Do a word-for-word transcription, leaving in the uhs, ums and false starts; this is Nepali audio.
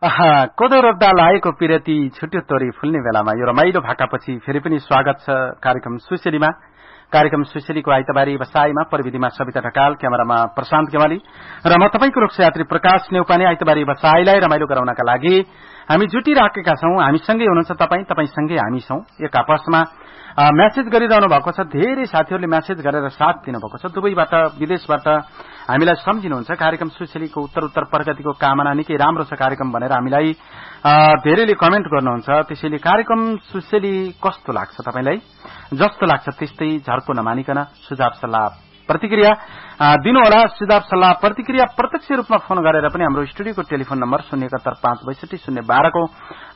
कोदो रोप्दा लागेको पिरती छुट्यो तोरी फुल्ने बेलामा यो रमाइलो भाकापछि फेरि पनि स्वागत छ कार्यक्रम सुसेलीमा। कार्यक्रम सुसेलीको आइतबारी बसाईमा प्रविधिमा सविता ढकाल, क्यामेरामा प्रशान्त गेवाली र म तपाईको रुक्षयात्री प्रकाश नेउपाने। आइतबारी बसाईलाई रमाइलो गराउनका लागि हामी जुटिराखेका छौं। हामीसँगै हुनुहुन्छ तपाई, तपाईसँगै हामी छौं। एक आपसमा मेसेज गरिरहनु भएको छ, धेरै साथीहरूले मेसेज गरेर साथ दिनुभएको छ। दुबईबाट विदेशबाट हामीलाई सम्झिनुहुन्छ। कार्यक्रम सुसेलीको उत्तर उत्तर प्रगतिको कामना, निकै राम्रो छ कार्यक्रम भनेर हामीलाई धेरैले कमेन्ट गर्नुहुन्छ। त्यसैले कार्यक्रम सुसेली कस्तो लाग्छ तपाईलाई? जस्तो लाग्छ त्यस्तै झर्को नमानिकन सुझाव सल्लाह प्रतिक्रिया दिनुहोला। सुझाव सल्लाह प्रतिक्रिया प्रत्यक्ष रूपमा फोन गरेर पनि हाम्रो स्टुडियोको टेलिफोन नम्बर शून्य एकहत्तर पाँच बैसठी शून्य बाह्रको